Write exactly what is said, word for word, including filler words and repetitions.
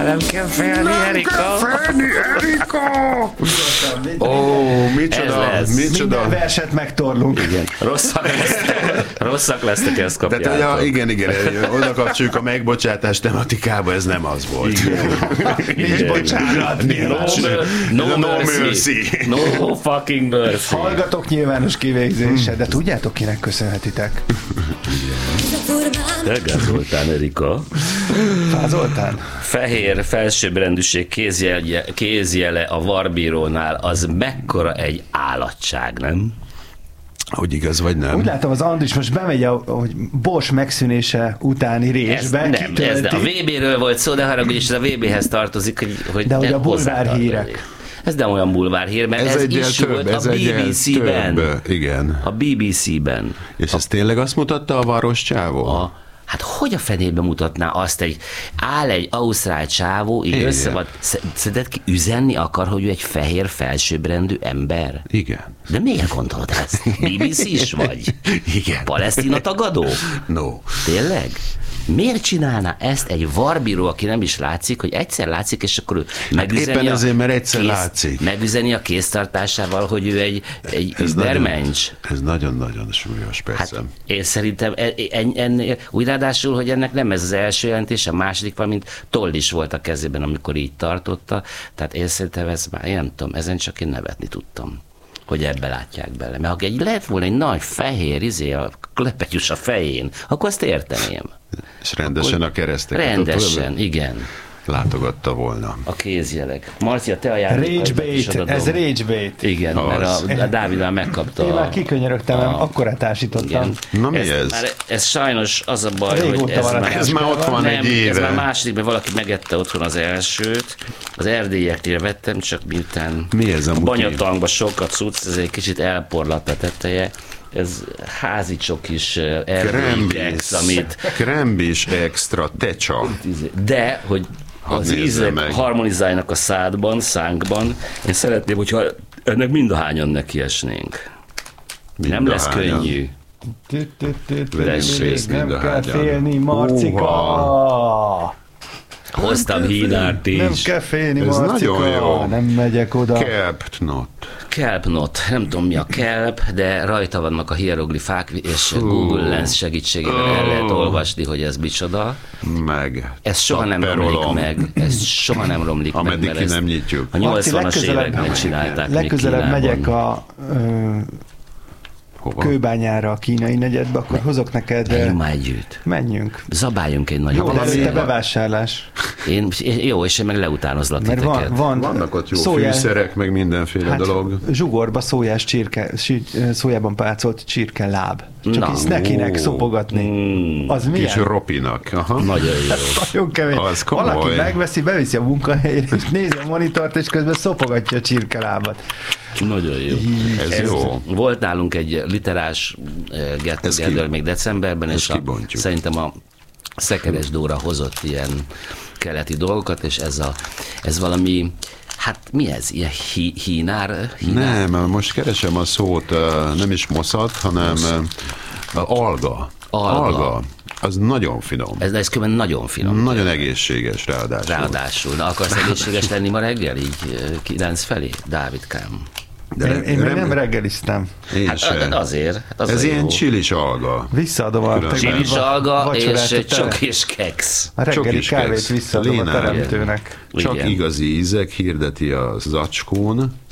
nem kell félni, Erika. Nem kell félni, Erika. Ó, micsoda, micsoda. Minden verset megtorlunk. Igen, rosszak lesztek, rosszak lesztek, ezt kapjátok. De, igen, igen, oda kapcsoljuk a megbocsátás tematikába, ez nem az volt. Nincs bocsánat. No, no, no mercy. No fucking mercy. Hallgatok nyilvános kivégzése, de tudjátok, kinek köszönhetitek? Elgázoltál, Erika. Fázoltál? Fehér felsőbbrendűség kézjele, kézjele a Varbírónál, az mekkora egy állatság, nem? Hogy igaz, vagy nem? Úgy látom, az Andris most bemegy a hogy Bosch megszűnése utáni részbe. Ez nem, ez nem. A vé béről volt szó, de haragudj, és ez a vé béhez tartozik, hogy, hogy de hogy a bulvár hírek. Ez nem olyan bulvár hír, mert ez, ez is több, volt a bé bé cé-ben. Igen. A bé bé cé-ben. És ez a, tényleg azt mutatta a város csávó? A, hát hogy a fenébe mutatná azt, egy áll egy ausztrál csávó, így igen. Össze van, szerinted ki üzenni akar, hogy ő egy fehér felsőbbrendű ember? Igen. De miért gondolod ezt? bé bé cé-s vagy? Igen. Palesztina tagadó? No. Tényleg? Miért csinálná ezt egy Varbíró, aki nem is látszik, hogy egyszer látszik, és akkor ő megüzeni, éppen azért, mert egyszer kész, látszik. megüzeni a kéztartásával, hogy ő egy, egy übermensch. Ez nagyon-nagyon súlyos, persze. Hát én szerintem en, ennél, úgy ráadásul, hogy ennek nem ez az első jelentés, a második, valamint toll is volt a kezében, amikor így tartotta. Tehát én szerintem ez már, én nem tudom, ezen csak én nevetni tudtam, hogy ebbe látják bele. Mert ha egy lett volna egy nagy fehér izé, a klepetyus a fején, akkor azt érteném. És rendesen akkor a kereszteket. Rendesen, ott, igen. Látogatta volna. A kézjelek. Marcia, te ajándékod. Rage bait, ez rage bait. Igen, az. Mert a, a Dávid már megkapta. Én már kikönyörögtem, a, akkorát ásítottam. Igen. Na mi ez? Ez, már, ez sajnos az a baj, régóta hogy ez már, ez már ott van nem, egy éve. Ez már második, mert valaki megette otthon az elsőt. Az erdélyeknél vettem, csak miután mi ez a, a banyatangba sokat cucc, ez egy kicsit elporlatt a teteje. Ez házi csokis erdélyex, amit... Krembis extra, tecsa. De, hogy az ízek harmonizáljanak a szádban, szánkban, én szeretném, hogyha ennek mindahányan nekiesnénk. Mind nem lesz hányan. Könnyű. Nem kell félni, Marcika! Hoztam hínárt is. Nem kell félni, ez Marcika. Nagyon jó. Nem megyek oda. Kelpnot. Kelpnot. Nem tudom, mi a kelp, de rajta vannak a hieroglifák, és uh. Google Lens segítségével uh. el lehet olvasni, hogy ez micsoda. Meg. Ez soha nem romlik meg. Ez soha nem romlik meg. Ameddig ki nem nyitjuk. A nyolcvanas években csinálták. Legközelebb megyek a... Ö, Hova? Kőbányára, a kínai negyedbe, akkor hozok neked... Menjünk már együtt. Menjünk. Zabáljunk egy nagyobb. Jó, előtte bevásárlás. Én, jó, és én meg leutánozlak titeket. Van, van, Vannak ott jó szójás, fűszerek, meg mindenféle hát, dolog. Zsugorba szójás csirke, szójában pácolt csirke láb. Csak Na, így nekinek szopogatni. Mm, az milyen? Kis ropinak. Aha. Nagyon jó. Nagyon kemény. Az komoly. Valaki megveszi, beviszi a munkahelyére, és nézi a monitort, és közben szopogatja a csirkelábat. Nagyon jó. Ez, Ez jó. Volt nálunk egy literás get together még decemberben, és a, szerintem a Szekeres Dóra hozott ilyen keleti dolgokat, és ez, a, ez valami, hát mi ez? Ilyen hí, hínár, hínár? Nem, most keresem a szót, nem is moszat, hanem alga. Alga. Alga. Az nagyon finom. Ez, ez különben nagyon finom. Nagyon tényleg. Egészséges ráadásul. Ráadásul. Na, akarsz ráadásul. egészséges lenni ma reggel, így kilenc felé? Dávidkám. De én, én még nem reggeliztem. Hát azért. Az ez ilyen csilis alga. Visszaadom a csilis alga és csok és keksz. A reggeli kávét visszaadom Lénár, a teremtőnek. Csak igen. Igazi ízek hirdeti a zacskón.